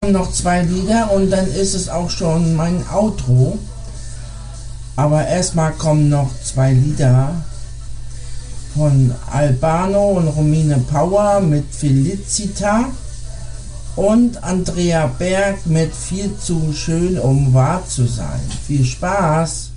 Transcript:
kommen noch 2 Lieder und dann ist es auch schon mein Outro. Aber erstmal kommen noch 2 Lieder von Albano und Romine Power mit Felicita und Andrea Berg mit Viel zu schön, um wahr zu sein. Viel Spaß!